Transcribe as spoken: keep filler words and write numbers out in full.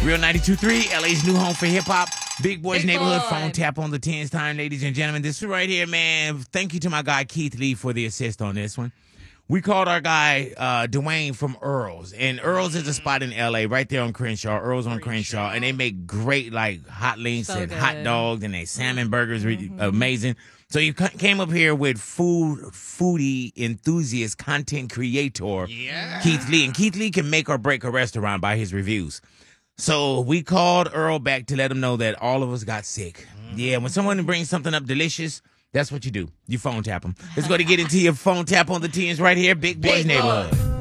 Real ninety-two point three, L A's new home for hip-hop. Big Boys Big Neighborhood. Boy. Phone tap on the tens time, ladies and gentlemen. This is right here, man. Thank you to my guy Keith Lee for the assist on this one. We called our guy uh, Dwayne from Earl's. And Earl's is a spot in L A right there on Crenshaw. Earl's on Crenshaw. And they make great, like, hot links So and good. hot dogs. And they salmon burgers. Mm-hmm. Amazing. So you c- came up here with food, foodie enthusiast, content creator, Yeah. Keith Lee. And Keith Lee can make or break a restaurant by his reviews. So we called Earl back to let him know that all of us got sick. Mm-hmm. Yeah, when someone brings something up delicious, that's what you do. You phone tap them. Let's go to get into your phone tap on the tens right here. Big Boys Big Neighborhood. Boy.